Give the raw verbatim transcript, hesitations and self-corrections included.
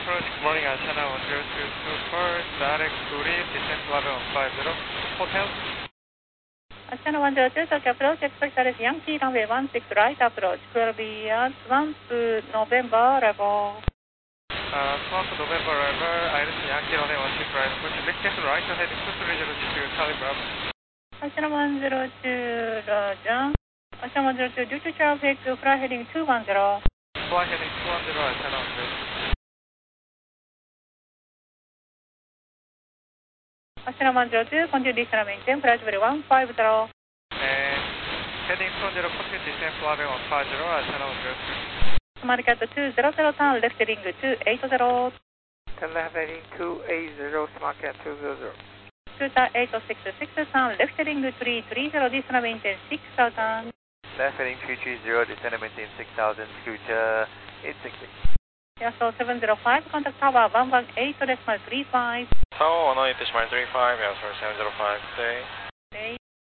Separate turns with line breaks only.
approach, good morning, antenna one zero two two four, static, Suri, descent level one five zero, hotel.
Antenna one zero two, Tokyo approach, expect that is Yankee runway one six right approach, twelve years, one to November level.
Uh, twelve November level, Iris Yankee runway one six right approach, lift right heading two three zero two two, Charlie Bravo.
Antenna one zero two, Roger. Antenna one zero two, due to traffic, fly heading two one zero.
Fly heading two one zero, antenna one zero two.
Antenna one zero two, continue descent maintain, flight level one five zero.
And heading two one zero, continue descent, flight level one five zero, antenna one zero two.
Smart two zero zero, turn left heading two eight zero.
Turn left heading two eight zero, Smart Cat two zero zero.
Scooter eight six six, turn left heading three three zero, descent maintain six thousand.
Left heading three three zero, descend and maintain six thousand, Scooter eight six six.
Yasuo seven zero five, contact tower one one eight decimal three five.
Tower one one eight decimal three five, Yasuo seven zero five, stay.